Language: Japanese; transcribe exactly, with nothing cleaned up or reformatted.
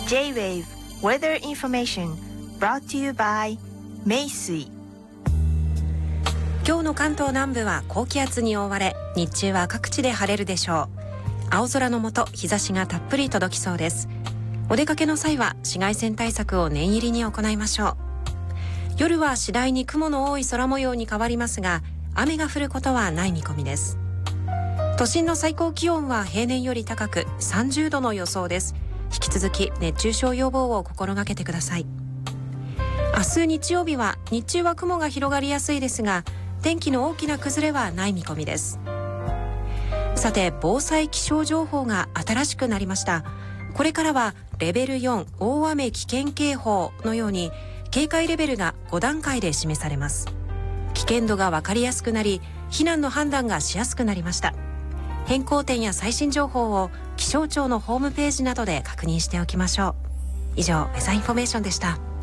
J-Wave Weather Information brought to you by 名水。 今日の関東南部は高気圧に覆われ、日中は各地で晴れるでしょう。青空の下、日差しがたっぷり届きそうです。お出かけの際は紫外線対策を念入りに行いましょう。夜は次第に雲の多い空模様に変わりますが、雨が降ることはない見込みです。都心の最高気温は平年より高くさんじゅうどの予想です。引き続き熱中症予防を心がけてください。明日日曜日は日中は雲が広がりやすいですが、天気の大きな崩れはない見込みです。さて、防災気象情報が新しくなりました。これからはレベルよん大雨危険警報のように警戒レベルがご段階で示されます。危険度が分かりやすくなり、避難の判断がしやすくなりました。変更点や最新情報を気象庁のホームページなどで確認しておきましょう。以上、ウェザーインフォメーションでした。